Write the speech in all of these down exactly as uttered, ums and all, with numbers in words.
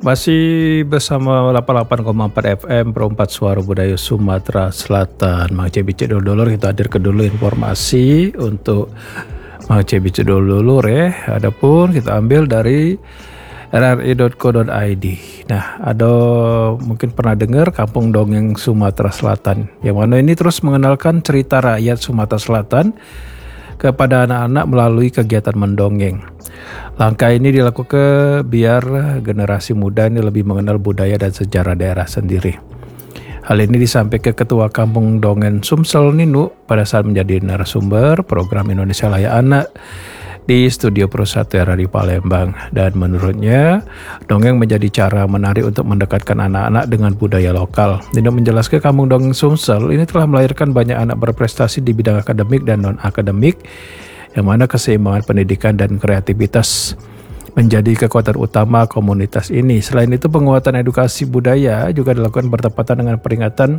Masih bersama delapan puluh delapan koma empat F M Perempat Suara Budaya Sumatera Selatan. Mang C B C dulu kita hadirkan dulu informasi untuk Mang C B C dulu ya. Adapun kita ambil dari r r i dot co dot i d. Nah, ada mungkin pernah dengar Kampung Dongeng Sumatera Selatan, yang mana ini terus mengenalkan cerita rakyat Sumatera Selatan kepada anak-anak melalui kegiatan mendongeng. Langkah ini dilakukan biar generasi muda ini lebih mengenal budaya dan sejarah daerah sendiri. Hal ini disampaikan Ketua Kampung Dongeng Sumsel Ninu pada saat menjadi narasumber program Indonesia Layak Anak di Studio Pro satu R R I Palembang. Dan menurutnya, dongeng menjadi cara menarik untuk mendekatkan anak-anak dengan budaya lokal. Nino menjelaskan Kampung Dongeng Sumsel ini telah melahirkan banyak anak berprestasi di bidang akademik dan non-akademik, yang mana keseimbangan pendidikan dan kreativitas menjadi kekuatan utama komunitas ini. Selain itu, penguatan edukasi budaya juga dilakukan bertepatan dengan peringatan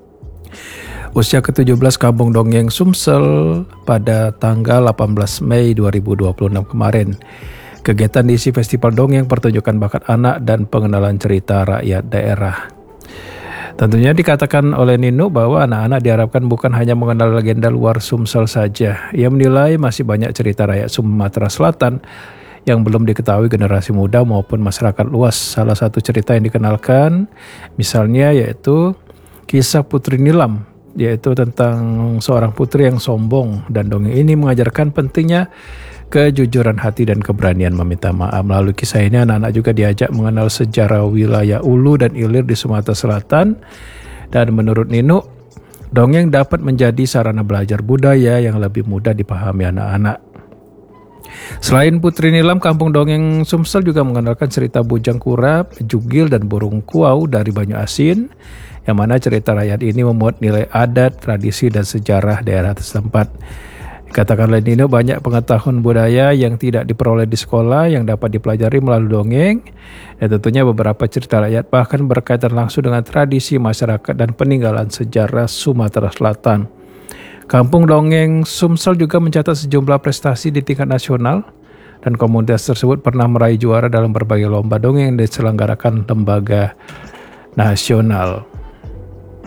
usia ke tujuh belas Kampung Dongeng Sumsel pada tanggal delapan belas Mei dua ribu dua puluh enam kemarin. Kegiatan diisi festival dongeng, pertunjukan bakat anak, dan pengenalan cerita rakyat daerah. Tentunya dikatakan oleh Nino bahwa anak-anak diharapkan bukan hanya mengenal legenda luar Sumsel saja. Ia menilai masih banyak cerita rakyat Sumatera Selatan yang belum diketahui generasi muda maupun masyarakat luas. Salah satu cerita yang dikenalkan misalnya yaitu kisah Putri Nilam, yaitu tentang seorang putri yang sombong, dan dongeng ini mengajarkan pentingnya kejujuran hati dan keberanian meminta maaf. Melalui kisah ini, anak-anak juga diajak mengenal sejarah wilayah Ulu dan Ilir di Sumatera Selatan. Dan menurut Nino, dongeng dapat menjadi sarana belajar budaya yang lebih mudah dipahami anak-anak. Selain Putri Nilam, Kampung Dongeng Sumsel juga mengenalkan cerita Bujang Kurap, Jugil, dan Burung Kuau dari Banyu Asin, yang mana cerita rakyat ini memuat nilai adat, tradisi, dan sejarah daerah setempat. Dikatakan oleh Nino, banyak pengetahuan budaya yang tidak diperoleh di sekolah yang dapat dipelajari melalui dongeng. Dan tentunya beberapa cerita rakyat bahkan berkaitan langsung dengan tradisi masyarakat dan peninggalan sejarah Sumatera Selatan. Kampung Dongeng Sumsel juga mencatat sejumlah prestasi di tingkat nasional, dan komunitas tersebut pernah meraih juara dalam berbagai lomba dongeng yang diselenggarakan lembaga nasional.